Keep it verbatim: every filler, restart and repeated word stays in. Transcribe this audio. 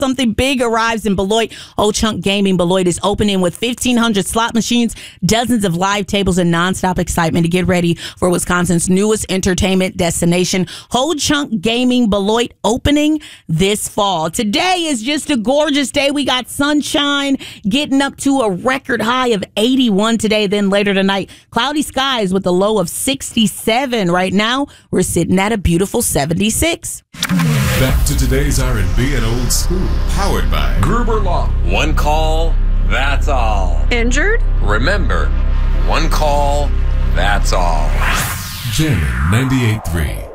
Something big arrives in Beloit. Old Chunk Gaming Beloit is opening with fifteen hundred slot machines, dozens of live tables, and nonstop excitement to get ready for Wisconsin's newest entertainment destination. Old Chunk Gaming Beloit opening this fall. Today is just a gorgeous day. We got sunshine getting up to a record high of eighty-one today. Then later tonight, cloudy skies with a low of sixty-seven. Right now, we're sitting at a beautiful seventy-six. Back to today's R and B and old school. Powered by Gruber Law. One call, that's all. Injured? Remember, one call, that's all. Jammin' ninety-eight point three.